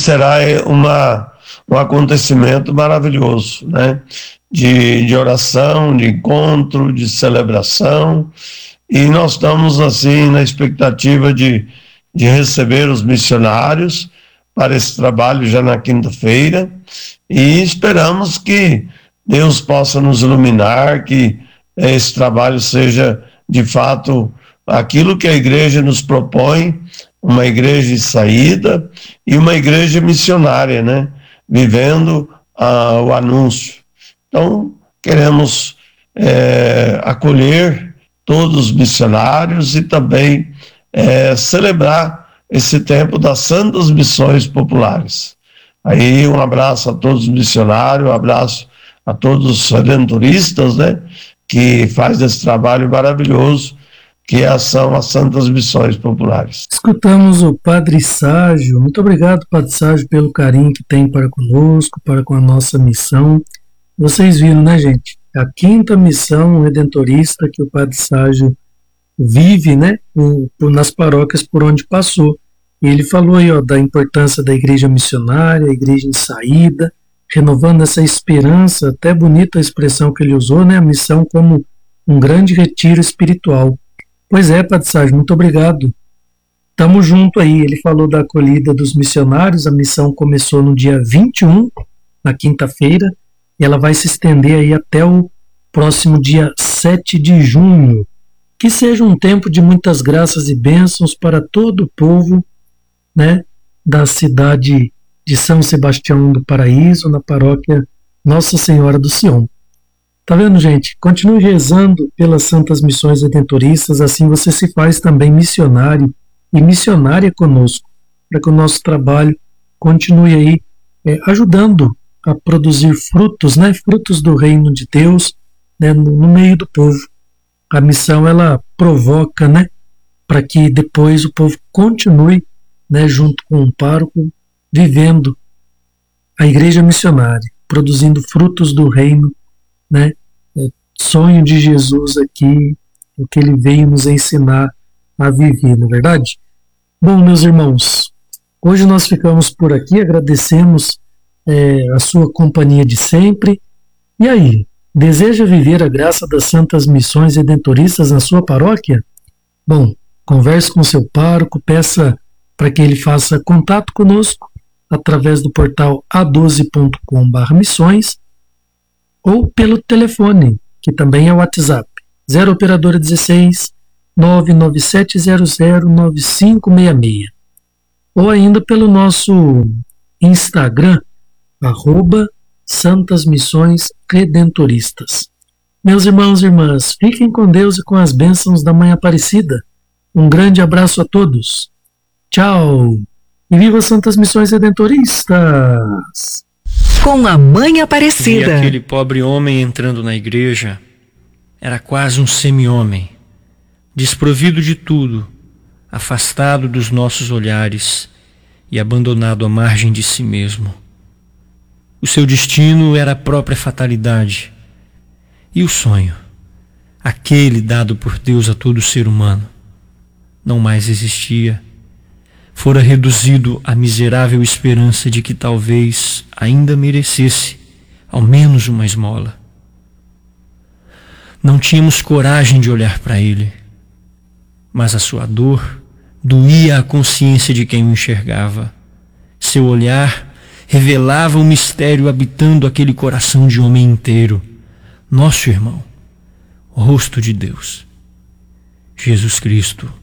será um acontecimento maravilhoso, né? De oração, de encontro, de celebração, e nós estamos assim na expectativa de receber os missionários para esse trabalho já na quinta-feira, e esperamos que Deus possa nos iluminar, que esse trabalho seja de fato aquilo que a igreja nos propõe, uma igreja de saída e uma igreja missionária, né? Vivendo o anúncio. Então, queremos acolher todos os missionários e também celebrar esse tempo das Santas Missões Populares. Aí, um abraço a todos os missionários, um abraço a todos os redentoristas, né? Que faz esse trabalho maravilhoso, que são as Santas Missões Populares. Escutamos o Padre Ságio. Muito obrigado, Padre Ságio, pelo carinho que tem para conosco, para com a nossa missão. Vocês viram, né, gente? A quinta missão redentorista que o Padre Ságio vive, né, nas paróquias por onde passou. E ele falou aí, ó, da importância da igreja missionária, a igreja em saída, renovando essa esperança, até bonita a expressão que ele usou, né, a missão como um grande retiro espiritual. Pois é, Padre Ságio, muito obrigado. Estamos junto aí. Ele falou da acolhida dos missionários. A missão começou no dia 21, na quinta-feira, e ela vai se estender aí até o próximo dia 7 de junho. Que seja um tempo de muitas graças e bênçãos para todo o povo, né, da cidade de São Sebastião do Paraíso, na paróquia Nossa Senhora do Sion. Tá vendo, gente? Continue rezando pelas Santas Missões Redentoristas, assim você se faz também missionário e missionária conosco, para que o nosso trabalho continue aí ajudando a produzir frutos, né? Frutos do reino de Deus, né? No meio do povo. A missão, ela provoca, né? Para que depois o povo continue, né? Junto com o pároco, vivendo a igreja missionária, produzindo frutos do reino, né? Sonho de Jesus aqui, o que ele veio nos ensinar a viver, não é verdade? Bom, meus irmãos, hoje nós ficamos por aqui, agradecemos a sua companhia de sempre. E aí, deseja viver a graça das Santas Missões Redentoristas na sua paróquia? Bom, converse com seu pároco, peça para que ele faça contato conosco através do portal a12.com/missões ou pelo telefone, que também é o WhatsApp, 0 operadora 16 997009566, ou ainda pelo nosso Instagram, @Santas Missões Redentoristas. Meus irmãos e irmãs, fiquem com Deus e com as bênçãos da Mãe Aparecida. Um grande abraço a todos. Tchau! E viva Santas Missões Redentoristas! Com a Mãe Aparecida. E aquele pobre homem entrando na igreja era quase um semi-homem, desprovido de tudo, afastado dos nossos olhares e abandonado à margem de si mesmo. O seu destino era a própria fatalidade. E o sonho, aquele dado por Deus a todo ser humano, não mais existia. Fora reduzido à miserável esperança de que talvez ainda merecesse ao menos uma esmola. Não tínhamos coragem de olhar para ele, mas a sua dor doía a consciência de quem o enxergava. Seu olhar revelava o mistério habitando aquele coração de homem inteiro, nosso irmão, o rosto de Deus, Jesus Cristo,